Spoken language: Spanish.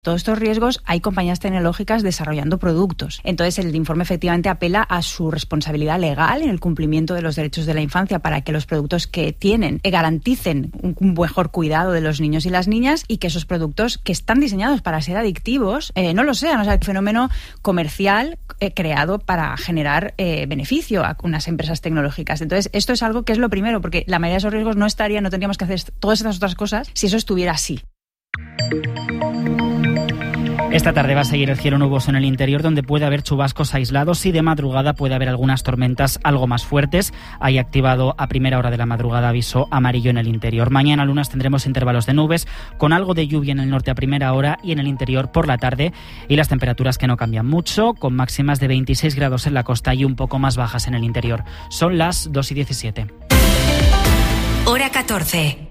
todos estos riesgos hay compañías tecnológicas desarrollando productos. Entonces el informe efectivamente apela a su responsabilidad legal en el cumplimiento de los derechos de la infancia para que los productos que tienen garanticen un mejor cuidado de los niños y las niñas, y que esos productos que están diseñados para ser adictivos no lo sean. O sea, el fenómeno comercial creado para generar beneficio a unas empresas tecnológicas. Entonces esto es algo que es lo primero, porque la mayoría de esos riesgos no tendríamos que hacer todas estas otras cosas si eso estuviera así. Esta tarde va a seguir el cielo nuboso en el interior, donde puede haber chubascos aislados y de madrugada puede haber algunas tormentas algo más fuertes. Hay activado a primera hora de la madrugada aviso amarillo en el interior. Mañana lunes tendremos intervalos de nubes con algo de lluvia en el norte a primera hora y en el interior por la tarde, y las temperaturas que no cambian mucho, con máximas de 26 grados en la costa y un poco más bajas en el interior. Son las 2:17. Hora 14.